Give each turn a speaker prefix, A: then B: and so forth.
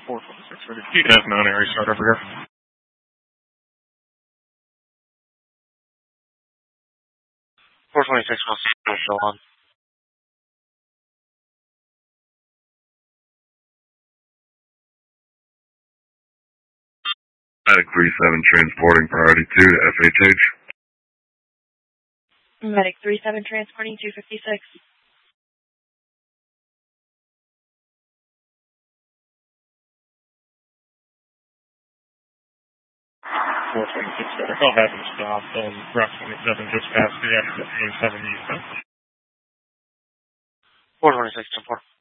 A: 426 ready. TF 9 area start over here.
B: 426 will still on.
C: Medic 37 transporting priority 2 to FHH.
D: Medic 37 transporting 256.
A: 426 better. I'll have him stop on Route 27 just past the exit 27 east.
B: 426 support.